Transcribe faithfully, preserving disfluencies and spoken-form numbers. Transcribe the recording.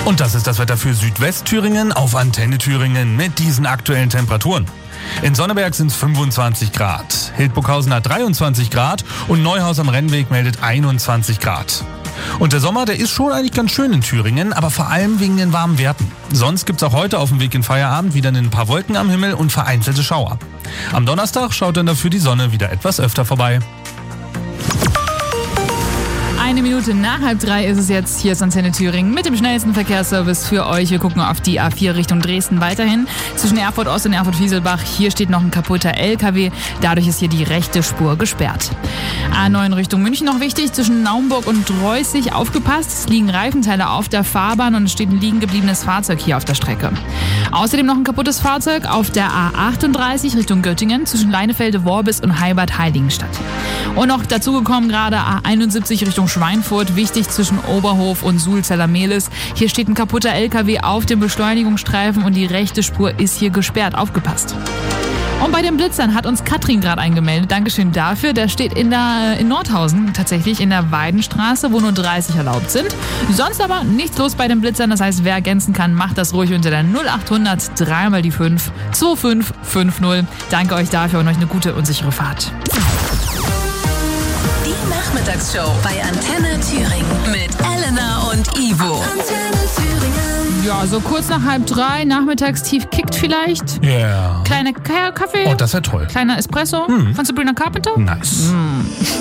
Und das ist das Wetter für Südwestthüringen auf Antenne Thüringen mit diesen aktuellen Temperaturen. In Sonneberg sind es fünfundzwanzig Grad, Hildburghausen hat dreiundzwanzig Grad und Neuhaus am Rennweg meldet einundzwanzig Grad. Und der Sommer, der ist schon eigentlich ganz schön in Thüringen, aber vor allem wegen den warmen Werten. Sonst gibt's auch heute auf dem Weg in Feierabend wieder ein paar Wolken am Himmel und vereinzelte Schauer. Am Donnerstag schaut dann dafür die Sonne wieder etwas öfter vorbei. Eine Minute nach halb drei ist es jetzt. Hier ist Antenne Thüringen mit dem schnellsten Verkehrsservice für euch. Wir gucken auf die A vier Richtung Dresden weiterhin. Zwischen Erfurt Ost und Erfurt Wieselbach. Hier steht noch ein kaputter L K W. Dadurch ist hier die rechte Spur gesperrt. A neun Richtung München noch wichtig. Zwischen Naumburg und Reußig aufgepasst. Es liegen Reifenteile auf der Fahrbahn und es steht ein liegen gebliebenes Fahrzeug hier auf der Strecke. Außerdem noch ein kaputtes Fahrzeug auf der A achtunddreißig Richtung Göttingen. Zwischen Leinefelde, Worbis und Heibad-Heiligenstadt. Und noch dazugekommen gerade A einundsiebzig Richtung Schweinfurt, wichtig zwischen Oberhof und Sulzeller-Mehlis. Hier steht ein kaputter L K W auf dem Beschleunigungsstreifen und die rechte Spur ist hier gesperrt. Aufgepasst. Und bei den Blitzern hat uns Katrin gerade eingemeldet. Dankeschön dafür. Der steht in, der, in Nordhausen tatsächlich in der Weidenstraße, wo nur dreißig erlaubt sind. Sonst aber nichts los bei den Blitzern. Das heißt, wer ergänzen kann, macht das ruhig unter der null achthundert drei mal die fünf zwei fünf fünf null. Danke euch dafür und euch eine gute und sichere Fahrt. Nachmittagsshow bei Antenne Thüringen mit Elena und Ivo. Antenne Thüringen. Ja, so kurz nach halb drei, Nachmittagstief kickt vielleicht. Ja. Yeah. Kleine K- Kaffee. Oh, das wäre toll. Kleiner Espresso hm. von Sabrina Carpenter. Nice. Hm.